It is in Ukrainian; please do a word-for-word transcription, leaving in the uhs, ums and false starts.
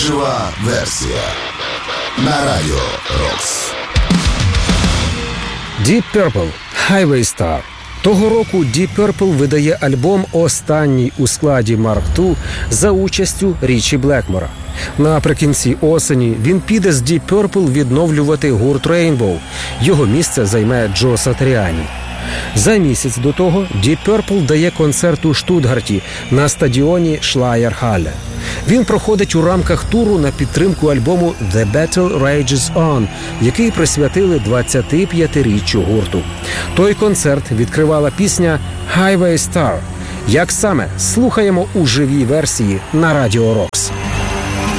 Жива версія на Радіо Рокс. Deep Purple – Highway Star. Того року Deep Purple видає альбом останній у складі Марк два за участю Річі Блекмора. Наприкінці осені він піде з Deep Purple відновлювати гурт Rainbow. Його місце займе Джо Сатріані. За місяць до того Deep Purple дає концерт у Штутгарті на стадіоні Шлаєр-Халле. Він проходить у рамках туру на підтримку альбому «The Battle Rages On», який присвятили двадцятип'ятиріччю гурту. Той концерт відкривала пісня «Highway Star». Як саме? Слухаємо у живій версії на Радіо Рокс.